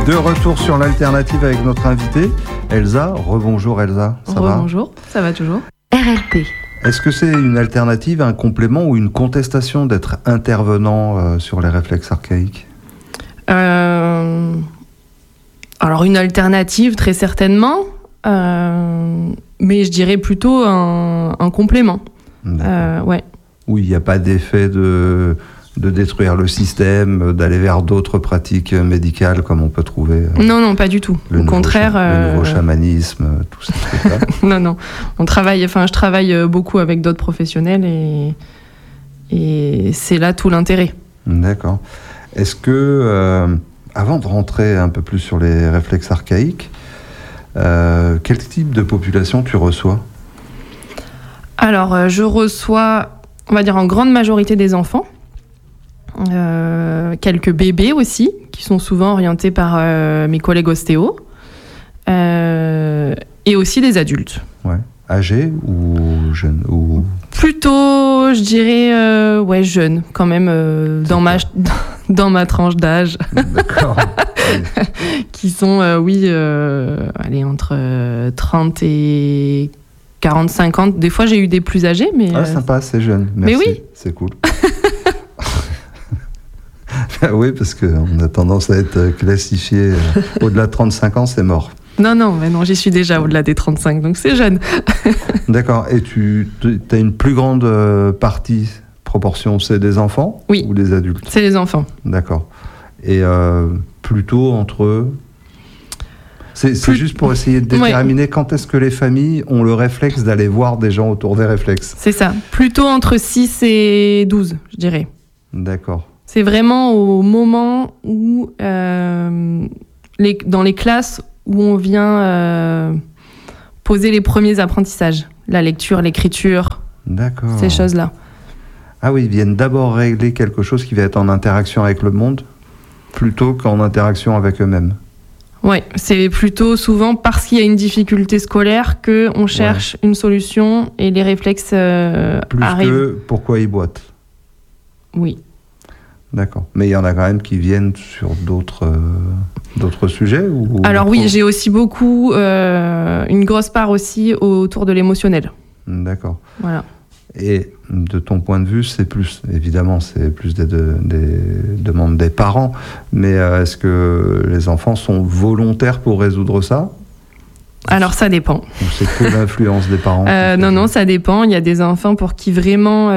De retour sur l'alternative avec notre invitée, Elsa. Rebonjour Elsa, ça va ? Bonjour, ça va toujours. RLP. Est-ce que c'est une alternative, un complément ou une contestation d'être intervenant sur les réflexes archaïques ? Alors une alternative très certainement, mais je dirais plutôt un complément. Ouais. Oui, il n'y a pas d'effet de détruire le système, d'aller vers d'autres pratiques médicales comme on peut trouver. Non, pas du tout. Au contraire, le nouveau chamanisme, tout ces trucs-là. Non. Je travaille beaucoup avec d'autres professionnels et c'est là tout l'intérêt. D'accord. Est-ce que, avant de rentrer un peu plus sur les réflexes archaïques, quel type de population tu reçois ? Alors, je reçois, on va dire en grande majorité des enfants. Quelques bébés aussi, qui sont souvent orientés par mes collègues ostéos, et aussi des adultes. Ouais. Âgés ou jeunes ou... Plutôt, je dirais, jeunes, quand même, dans ma tranche d'âge. D'accord. Qui sont, entre 30 et 40-50. Des fois, j'ai eu des plus âgés, mais... Ah, sympa, c'est jeune. Merci. Mais oui. C'est cool. Oui, parce qu'on a tendance à être classifié au-delà de 35 ans, c'est mort. Non, j'y suis déjà au-delà des 35, donc c'est jeune. D'accord. Et tu as une plus grande proportion, c'est des enfants ? Oui. Ou des adultes ? C'est les enfants. D'accord. Et plutôt entre... C'est juste pour essayer de déterminer quand est-ce que les familles ont le réflexe d'aller voir des gens autour des réflexes. C'est ça. Plutôt entre 6 et 12, je dirais. D'accord. C'est vraiment au moment où, dans les classes où on vient poser les premiers apprentissages. La lecture, l'écriture, d'accord. Ces choses-là. Ah oui, ils viennent d'abord régler quelque chose qui va être en interaction avec le monde, plutôt qu'en interaction avec eux-mêmes. Oui, c'est plutôt souvent parce qu'il y a une difficulté scolaire qu'on cherche une solution et les réflexes plus arrivent. Que pourquoi ils boitent. Oui. D'accord. Mais il y en a quand même qui viennent sur d'autres sujets ou Alors oui, j'ai aussi beaucoup, une grosse part aussi autour de l'émotionnel. D'accord. Voilà. Et de ton point de vue, c'est plus des demandes des parents, mais est-ce que les enfants sont volontaires pour résoudre ça ? Alors ça dépend. Ou c'est que l'influence des parents ? Non, ça dépend. Il y a des enfants pour qui vraiment...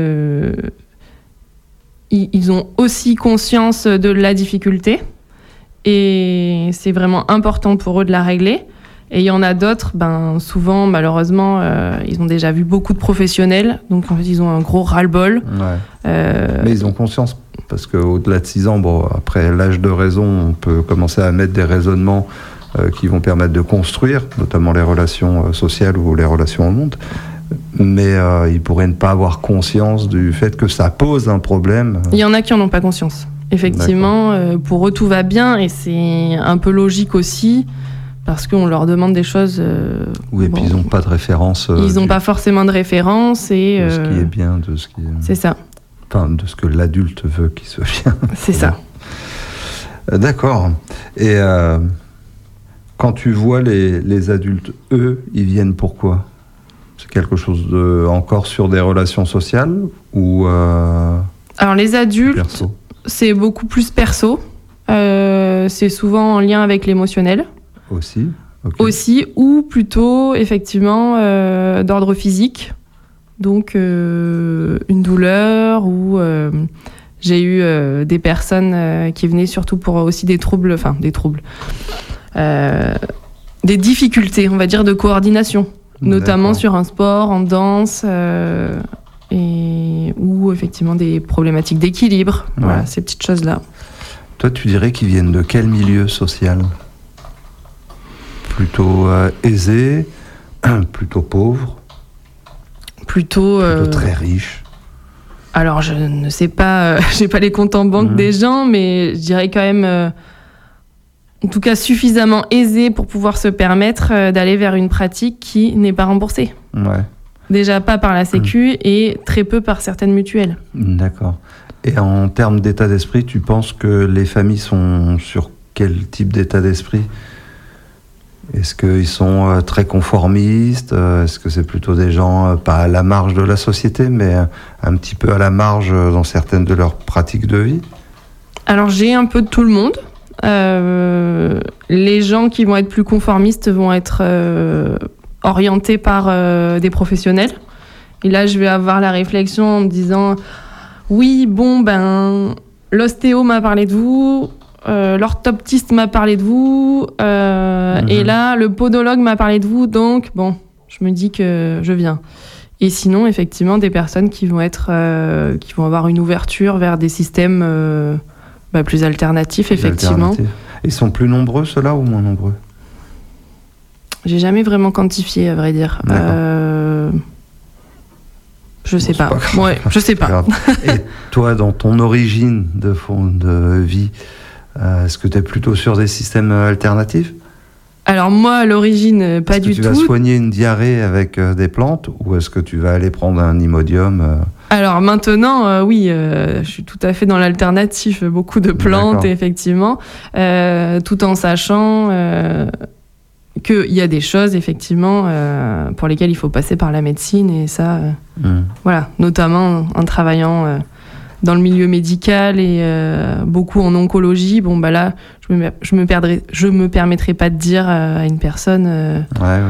ils ont aussi conscience de la difficulté et c'est vraiment important pour eux de la régler. Et il y en a d'autres, souvent, malheureusement, ils ont déjà vu beaucoup de professionnels, donc en fait, ils ont un gros ras-le-bol. Ouais. Mais ils ont conscience, parce qu'au-delà de 6 ans, après l'âge de raison, on peut commencer à mettre des raisonnements qui vont permettre de construire, notamment les relations sociales ou les relations au monde. Mais ils pourraient ne pas avoir conscience du fait que ça pose un problème. Il y en a qui n'en ont pas conscience. Effectivement, pour eux, tout va bien, et c'est un peu logique aussi, parce qu'on leur demande des choses... oui, et puis ils n'ont pas de référence. Ils n'ont pas forcément de référence. Et, de ce qui est bien, de ce qui est... C'est ça. Enfin, de ce que l'adulte veut qu'il soit bien. C'est ça. D'accord. Et quand tu vois les adultes, eux, ils viennent pourquoi ? C'est quelque chose encore sur des relations sociales ou Alors les adultes, perso ? C'est beaucoup plus perso. C'est souvent en lien avec l'émotionnel. Aussi, okay. Aussi, ou plutôt, effectivement, d'ordre physique. Donc, une douleur, ou j'ai eu des personnes qui venaient surtout pour aussi des difficultés, on va dire, de coordination, notamment sur un sport, en danse, ou effectivement des problématiques d'équilibre, voilà, ces petites choses-là. Toi, tu dirais qu'ils viennent de quel milieu social ? Plutôt aisé, plutôt pauvre, plutôt très riche. Alors je ne sais pas, j'ai pas les comptes en banque des gens, mais je dirais quand même, en tout cas suffisamment aisé pour pouvoir se permettre d'aller vers une pratique qui n'est pas remboursée. Ouais. Déjà pas par la Sécu et très peu par certaines mutuelles. D'accord. Et en termes d'état d'esprit, tu penses que les familles sont sur quel type d'état d'esprit ? Est-ce qu'ils sont très conformistes ? Est-ce que c'est plutôt des gens pas à la marge de la société, mais un petit peu à la marge dans certaines de leurs pratiques de vie ? Alors j'ai un peu de tout le monde. Les gens qui vont être plus conformistes vont être orientés par des professionnels. Et là, je vais avoir la réflexion en me disant oui, bon, l'ostéo m'a parlé de vous, l'orthoptiste m'a parlé de vous, et là, le podologue m'a parlé de vous, donc bon, je me dis que je viens. Et sinon, effectivement, des personnes qui vont avoir une ouverture vers des systèmes plus alternatifs, effectivement. Ils sont plus nombreux, ceux-là, ou moins nombreux ? J'ai jamais vraiment quantifié, à vrai dire. Je sais pas. Ouais, je sais pas. Et toi, dans ton origine de vie, est-ce que tu es plutôt sur des systèmes alternatifs ? Alors moi, à l'origine, pas du tout. Est-ce que tu vas soigner une diarrhée avec des plantes, ou est-ce que tu vas aller prendre un Imodium Alors maintenant, oui, je suis tout à fait dans l'alternatif. Beaucoup de plantes, effectivement, tout en sachant qu'il y a des choses, effectivement, pour lesquelles il faut passer par la médecine, et ça, voilà, notamment en travaillant dans le milieu médical et beaucoup en oncologie. Bon, là, je me permettrai pas de dire à une personne...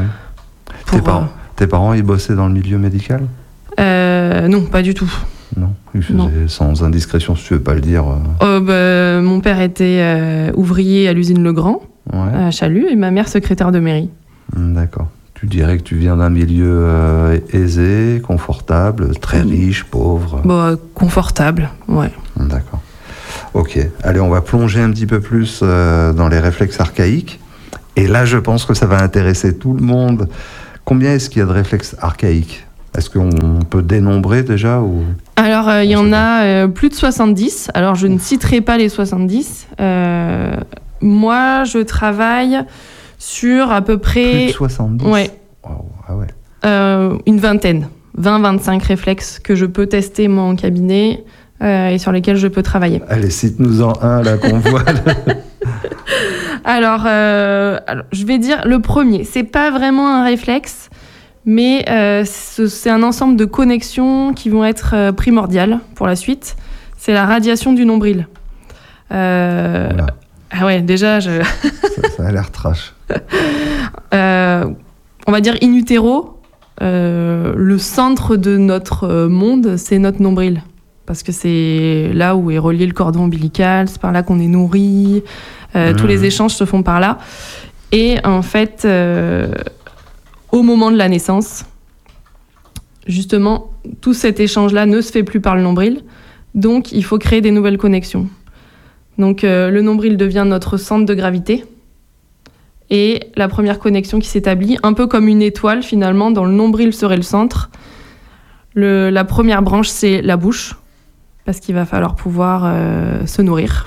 Tes parents, ils bossaient dans le milieu médical ? Non, pas du tout. Non, ils faisaient sans indiscrétion, si tu veux pas le dire. Mon père était ouvrier à l'usine Legrand, à Chalut, et ma mère secrétaire de mairie. D'accord. Tu dirais que tu viens d'un milieu aisé, confortable, très riche, pauvre ? Confortable, ouais. D'accord. Ok. Allez, on va plonger un petit peu plus dans les réflexes archaïques. Et là, je pense que ça va intéresser tout le monde. Combien est-ce qu'il y a de réflexes archaïques ? Est-ce qu'on peut dénombrer déjà ou... Alors, il y en a plus de 70. Alors, je ne citerai pas les 70. Moi, je travaille sur à peu près... Plus de 70 ? Ouais. Wow. Ah ouais. Une vingtaine. 20-25 réflexes que je peux tester, moi, en cabinet et sur lesquels je peux travailler. Allez, cite-nous-en un, là, qu'on voit. Alors, je vais dire le premier. C'est pas vraiment un réflexe, mais c'est un ensemble de connexions qui vont être primordiales pour la suite. C'est la radiation du nombril. Voilà. Ah ouais, déjà, ça a l'air trash. On va dire in utero, le centre de notre monde, c'est notre nombril. Parce que c'est là où est relié le cordon ombilical, c'est par là qu'on est nourri, tous les échanges se font par là. Et en fait, au moment de la naissance, justement, tout cet échange-là ne se fait plus par le nombril, donc il faut créer des nouvelles connexions. Donc le nombril devient notre centre de gravité, et la première connexion qui s'établit, un peu comme une étoile finalement, dans le nombril serait le centre. La première branche, c'est la bouche, parce qu'il va falloir pouvoir se nourrir.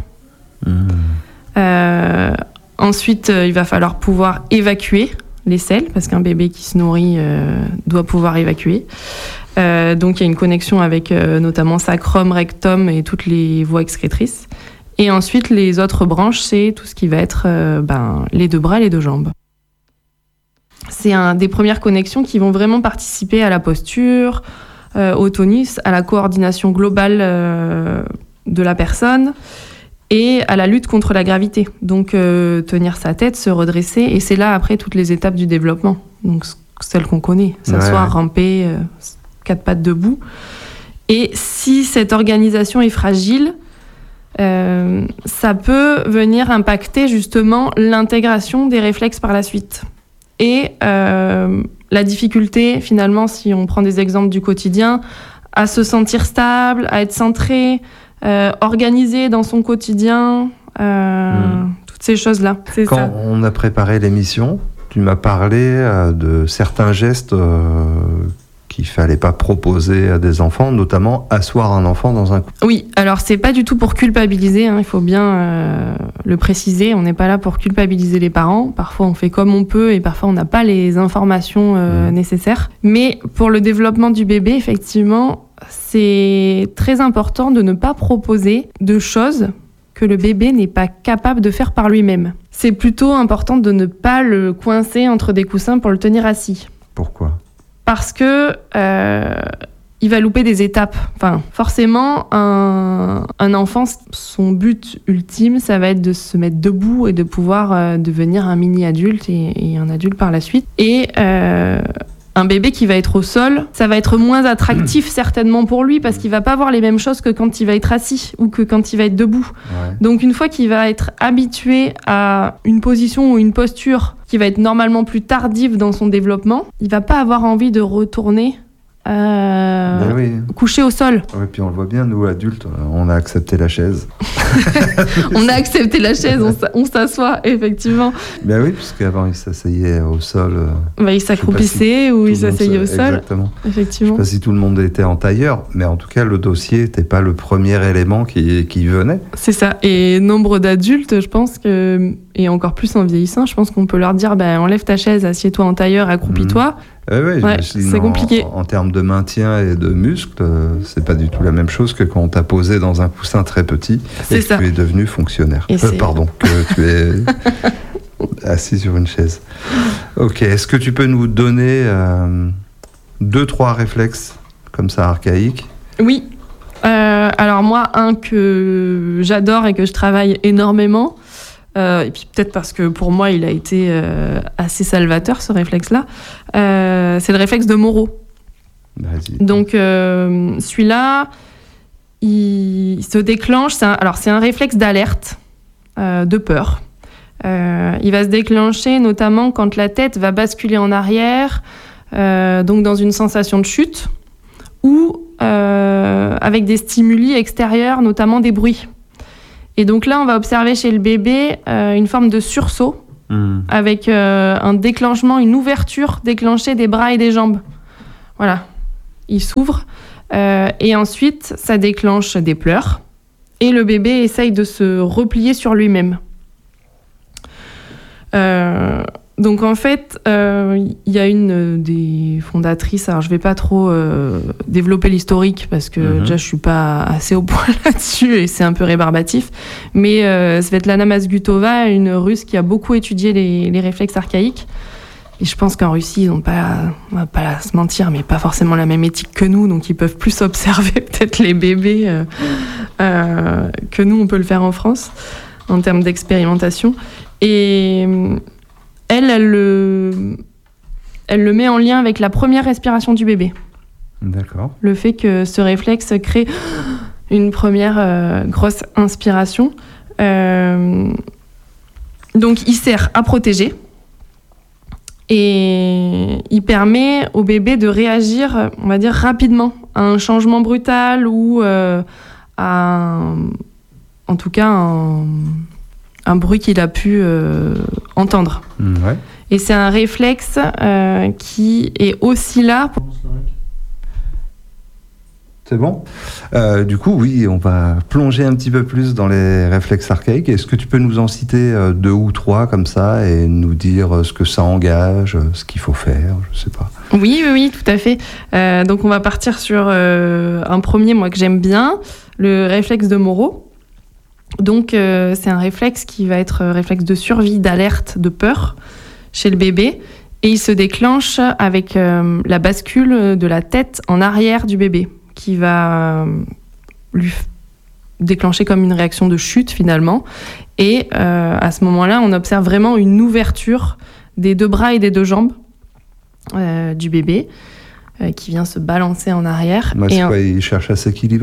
Ensuite, il va falloir pouvoir évacuer les selles, parce qu'un bébé qui se nourrit doit pouvoir évacuer. Donc il y a une connexion avec notamment sacrum, rectum et toutes les voies excrétrices. Et ensuite, les autres branches, c'est tout ce qui va être les deux bras, les deux jambes. C'est des premières connexions qui vont vraiment participer à la posture, au tonus, à la coordination globale de la personne et à la lutte contre la gravité. Donc, tenir sa tête, se redresser. Et c'est là, après, toutes les étapes du développement. Donc, celles qu'on connaît. S'asseoir, ramper, 4 pattes debout. Et si cette organisation est fragile, ça peut venir impacter justement l'intégration des réflexes par la suite. Et la difficulté, finalement, si on prend des exemples du quotidien, à se sentir stable, à être centré, organisé dans son quotidien, toutes ces choses-là. Quand on a préparé l'émission, tu m'as parlé de certains gestes qu'il ne fallait pas proposer à des enfants, notamment asseoir un enfant dans un coussin. Oui, alors c'est pas du tout pour culpabiliser, il faut bien le préciser, on n'est pas là pour culpabiliser les parents, parfois on fait comme on peut et parfois on n'a pas les informations nécessaires, mais pour le développement du bébé, effectivement, c'est très important de ne pas proposer de choses que le bébé n'est pas capable de faire par lui-même. C'est plutôt important de ne pas le coincer entre des coussins pour le tenir assis. Pourquoi ? Parce que il va louper des étapes. Enfin, forcément, un enfant, son but ultime, ça va être de se mettre debout et de pouvoir devenir un mini-adulte et un adulte par la suite. Et un bébé qui va être au sol, ça va être moins attractif certainement pour lui parce qu'il va pas voir les mêmes choses que quand il va être assis ou que quand il va être debout. Ouais. Donc une fois qu'il va être habitué à une position ou une posture qui va être normalement plus tardive dans son développement, il va pas avoir envie de retourner couché au sol. Oui, puis on le voit bien, nous adultes, on a accepté la chaise. On a accepté la chaise, on s'assoit, effectivement. Ben oui, puisqu'avant il s'asseyait au sol. Il s'accroupissait ou il s'asseyait au sol. Exactement. Effectivement. Je ne sais pas si tout le monde était en tailleur, mais en tout cas, le dossier n'était pas le premier élément qui venait. C'est ça. Et nombre d'adultes, je pense que, et encore plus en vieillissant, je pense qu'on peut leur dire enlève ta chaise, assieds-toi en tailleur, accroupis-toi. Oui, c'est compliqué. En termes de maintien et de muscles, c'est pas du tout la même chose que quand on t'a posé dans un coussin très petit et que tu es devenu fonctionnaire. Que tu es assis sur une chaise. Ok, est-ce que tu peux nous donner 2-3 réflexes comme ça archaïques ? Oui. Alors moi, un que j'adore et que je travaille énormément, et puis peut-être parce que pour moi il a été assez salvateur ce réflexe-là, c'est le réflexe de Moro. Vas-y. Donc celui-là, il se déclenche, c'est un réflexe d'alerte, de peur. Il va se déclencher notamment quand la tête va basculer en arrière, donc dans une sensation de chute, ou avec des stimuli extérieurs, notamment des bruits. Et donc là, on va observer chez le bébé une forme de sursaut, avec un déclenchement, une ouverture déclenchée des bras et des jambes. Voilà, il s'ouvre. Et ensuite, ça déclenche des pleurs. Et le bébé essaye de se replier sur lui-même. Donc en fait, il y a une des fondatrices, alors je vais pas trop développer l'historique parce que déjà je suis pas assez au point là-dessus et c'est un peu rébarbatif, mais Svetlana Mazgutova, une Russe qui a beaucoup étudié les réflexes archaïques, et je pense qu'en Russie on va pas se mentir, mais pas forcément la même éthique que nous, donc ils peuvent plus observer peut-être les bébés que nous on peut le faire en France en termes d'expérimentation. Et elle le met en lien avec la première respiration du bébé. D'accord. Le fait que ce réflexe crée une première grosse inspiration. Donc, il sert à protéger. Et il permet au bébé de réagir, on va dire, rapidement à un changement brutal ou en tout cas, un bruit qu'il a pu entendre. Ouais. Et c'est un réflexe qui est aussi là. C'est bon ? Du coup, oui, on va plonger un petit peu plus dans les réflexes archaïques. Est-ce que tu peux nous en citer 2 ou 3 comme ça et nous dire ce que ça engage, ce qu'il faut faire, je sais pas. Oui, tout à fait. Donc on va partir sur un premier, moi, que j'aime bien, le réflexe de Moro. Donc, c'est un réflexe qui va être réflexe de survie, d'alerte, de peur chez le bébé. Et il se déclenche avec la bascule de la tête en arrière du bébé, qui va lui déclencher comme une réaction de chute, finalement. Et à ce moment-là, on observe vraiment une ouverture des 2 bras et des 2 jambes du bébé qui vient se balancer en arrière. Quoi, il cherche à s'équilibrer ?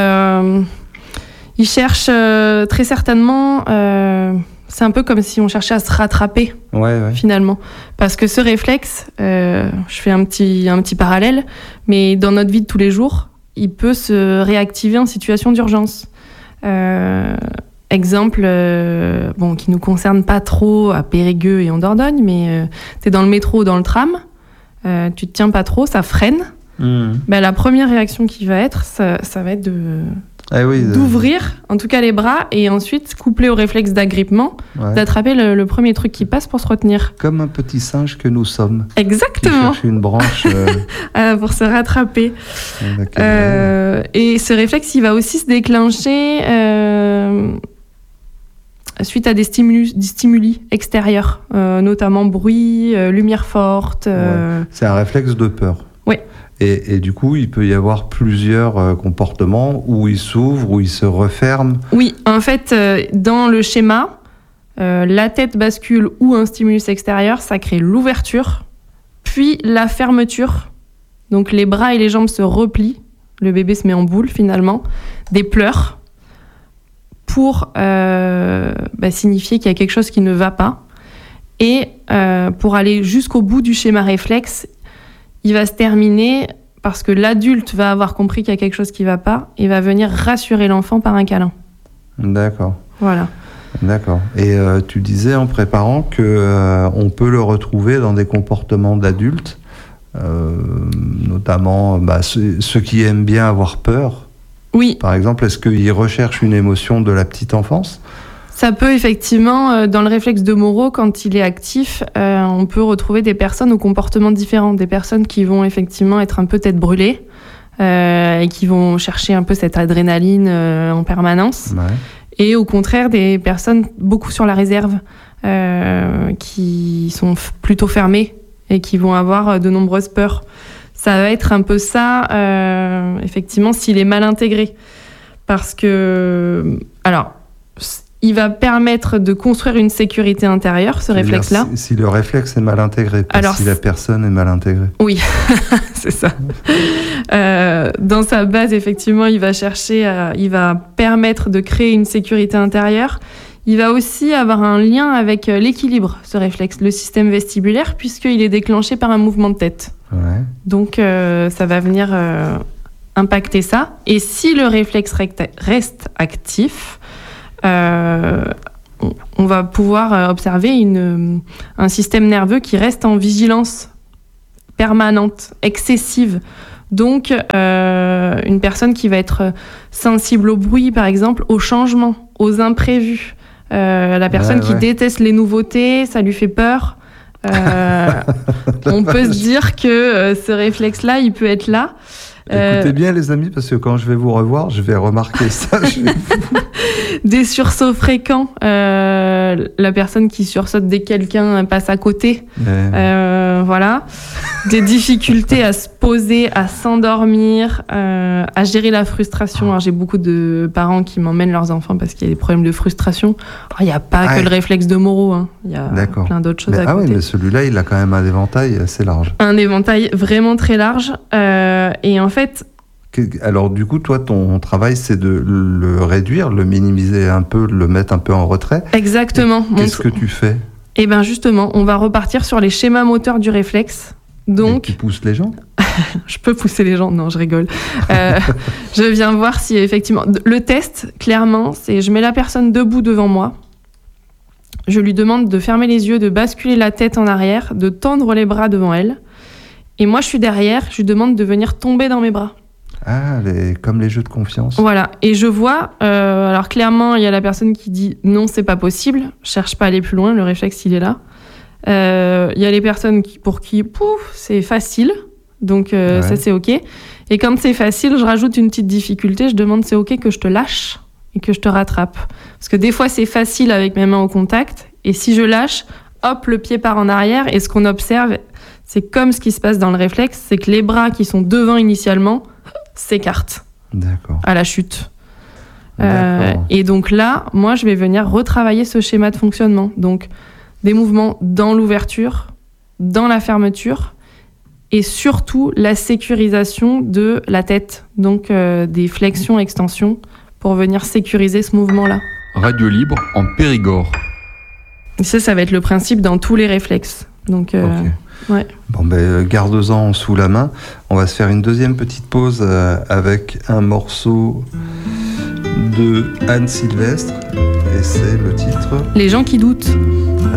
Il cherche très certainement, c'est un peu comme si on cherchait à se rattraper, finalement. Parce que ce réflexe, je fais un petit parallèle, mais dans notre vie de tous les jours, il peut se réactiver en situation d'urgence. Exemple, qui nous concerne pas trop à Périgueux et en Dordogne, mais t'es dans le métro ou dans le tram, tu te tiens pas trop, ça freine. La première réaction qui va être, ça va être d'ouvrir, en tout cas les bras, et ensuite, couplé au réflexe d'agrippement, d'attraper le premier truc qui passe pour se retenir. Comme un petit singe que nous sommes. Exactement. Qui cherche une branche. Pour se rattraper. Et ce réflexe, il va aussi se déclencher suite à des stimuli extérieurs, notamment bruit, lumière forte. C'est un réflexe de peur. Oui. Et du coup, il peut y avoir plusieurs comportements où il s'ouvre, où il se referme. Oui, en fait, dans le schéma, la tête bascule ou un stimulus extérieur, ça crée l'ouverture, puis la fermeture. Donc les bras et les jambes se replient, le bébé se met en boule finalement, des pleurs, pour signifier qu'il y a quelque chose qui ne va pas. Et pour aller jusqu'au bout du schéma réflexe, il va se terminer parce que l'adulte va avoir compris qu'il y a quelque chose qui ne va pas et va venir rassurer l'enfant par un câlin. D'accord. Voilà. D'accord. Et tu disais en préparant qu'on peut le retrouver dans des comportements d'adultes, notamment ceux qui aiment bien avoir peur. Oui. Par exemple, est-ce qu'ils recherchent une émotion de la petite enfance ? Ça peut effectivement, dans le réflexe de Moro, quand il est actif, on peut retrouver des personnes aux comportements différents, des personnes qui vont effectivement être un peu tête brûlée et qui vont chercher un peu cette adrénaline en permanence. Ouais. Et au contraire, des personnes beaucoup sur la réserve, qui sont plutôt fermées et qui vont avoir de nombreuses peurs. Ça va être un peu ça, effectivement, s'il est mal intégré. Parce que... Alors, il va permettre de construire une sécurité intérieure, ce réflexe-là. Si le réflexe est mal intégré, pas si la personne est mal intégrée. Oui, c'est ça. Dans sa base, effectivement, il va permettre de créer une sécurité intérieure. Il va aussi avoir un lien avec l'équilibre, ce réflexe, le système vestibulaire, puisqu'il est déclenché par un mouvement de tête. Ouais. Donc, ça va venir impacter ça. Et si le réflexe reste actif, on va pouvoir observer un système nerveux qui reste en vigilance permanente, excessive. Donc, une personne qui va être sensible au bruit, par exemple, au changement, aux imprévus. La personne qui déteste les nouveautés, ça lui fait peur. On peut se dire que ce réflexe-là, il peut être là. Écoutez bien les amis, parce que quand je vais vous revoir, je vais remarquer ça. Des sursauts fréquents, la personne qui sursaute dès que quelqu'un passe à côté, voilà. Des difficultés à se poser, à s'endormir, à gérer la frustration. Alors, j'ai beaucoup de parents qui m'emmènent leurs enfants parce qu'il y a des problèmes de frustration. Il n'y a pas que le réflexe de Moro, hein. Il y a plein d'autres choses à côté. Oui, mais celui-là, il a quand même un éventail assez large. Un éventail vraiment très large. Et en fait... Alors du coup, toi, ton travail, c'est de le réduire, le minimiser un peu, le mettre un peu en retrait. Exactement. Qu'est-ce que tu fais ? Eh bien justement, on va repartir sur les schémas moteurs du réflexe. Donc, tu pousses les gens ? Je peux pousser les gens ? Non, je rigole. Je viens voir si effectivement... Le test, clairement, c'est je mets la personne debout devant moi. Je lui demande de fermer les yeux, de basculer la tête en arrière, de tendre les bras devant elle. Et moi, je suis derrière, je lui demande de venir tomber dans mes bras. Ah, comme les jeux de confiance. Voilà, et je vois, alors clairement, il y a la personne qui dit non, c'est pas possible, cherche pas à aller plus loin, le réflexe, il est là. Il y a les personnes pour qui, c'est facile, donc ça, c'est OK. Et quand c'est facile, je rajoute une petite difficulté, je demande c'est OK que je te lâche et que je te rattrape. Parce que des fois, c'est facile avec mes mains au contact, et si je lâche, hop, le pied part en arrière, et ce qu'on observe, c'est comme ce qui se passe dans le réflexe, c'est que les bras qui sont devant initialement s'écartent à la chute. Et donc là, moi, je vais venir retravailler ce schéma de fonctionnement. Donc, des mouvements dans l'ouverture, dans la fermeture, et surtout la sécurisation de la tête. Donc, des flexions, extensions, pour venir sécuriser ce mouvement-là. Radio Libre en Périgord. Et ça va être le principe dans tous les réflexes. Donc, ouais. Bon, garde-en sous la main. On va se faire une deuxième petite pause avec un morceau de Anne Sylvestre. Et c'est le titre... Les gens qui doutent.